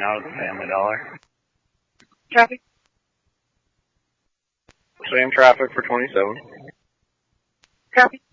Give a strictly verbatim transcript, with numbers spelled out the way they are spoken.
out of the Family Dollar. Traffic. Same traffic for twenty-seven. Copy.